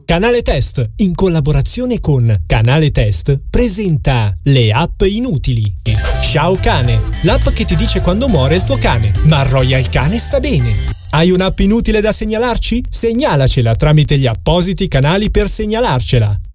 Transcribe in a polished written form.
Canale Test, in collaborazione con Canale Test, presenta le app inutili. Ciao Cane, l'app che ti dice quando muore il tuo cane, ma arroia il cane sta bene. Hai un'app inutile da segnalarci? Segnalacela tramite gli appositi canali per segnalarcela.